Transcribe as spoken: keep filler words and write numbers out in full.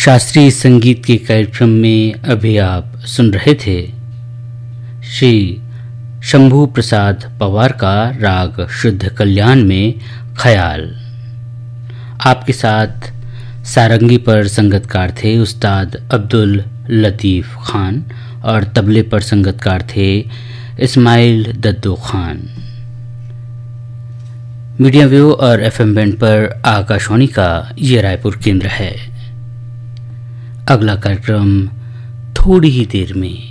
शास्त्रीय संगीत के कार्यक्रम में अभी आप सुन रहे थे श्री शंभू प्रसाद पवार का राग शुद्ध कल्याण में ख्याल। आपके साथ सारंगी पर संगतकार थे उस्ताद अब्दुल लतीफ़ खान और तबले पर संगतकार थे इस्माइल दद्दू खान। मीडियम वेव और एफएम बैंड पर आकाशवाणी का ये रायपुर केंद्र है। अगला कार्यक्रम थोड़ी ही देर में।